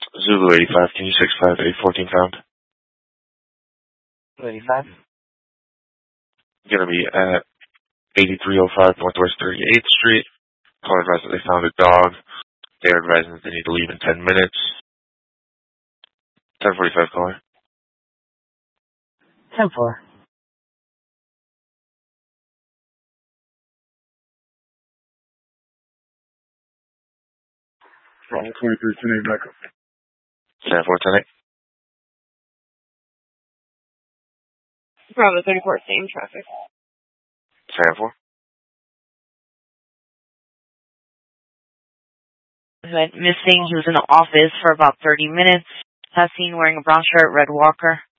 Zulu 85, can you 65 814 pound? 85. Gonna be at 8305 Northwest 38th Street. Caller advised that they found a dog. They are advising that they need to leave in 10 minutes. 10:45 caller. 10-4. Bravo 23, 10-8 backup. 10-4, 10-8. Bravo 34, same traffic. 10-4. Went missing. He was in the office for about 30 minutes. Last seen wearing a brown shirt, red walker.